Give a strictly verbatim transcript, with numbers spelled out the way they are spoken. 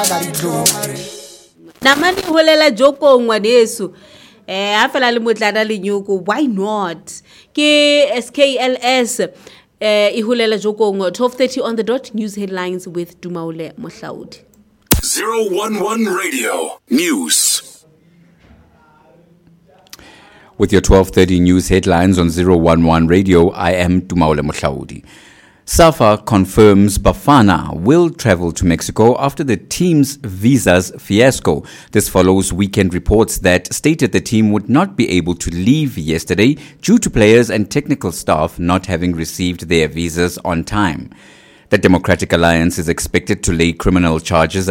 Namani holela joko ngwaneso. Eh ha fela le motlana le nyoko, why not? Ke S K L S eh ihulela joko ngo twelve thirty on the dot. News headlines with Dumaule Mohlaudi. zero one one Radio News. With your twelve thirty news headlines on zero one one Radio, I am Dumaule Mohlaudi. SAFA confirms Bafana will travel to Mexico after the team's visas fiasco. This follows weekend reports that stated the team would not be able to leave yesterday due to players and technical staff not having received their visas on time. The Democratic Alliance is expected to lay criminal charges